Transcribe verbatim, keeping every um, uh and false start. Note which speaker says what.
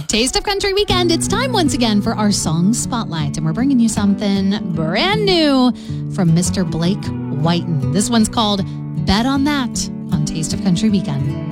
Speaker 1: Taste of Country Weekend. It's time once again for our song spotlight, and we're bringing you something brand new from Mister Blake Whiten. This one's called Bet on That on Taste of Country Weekend.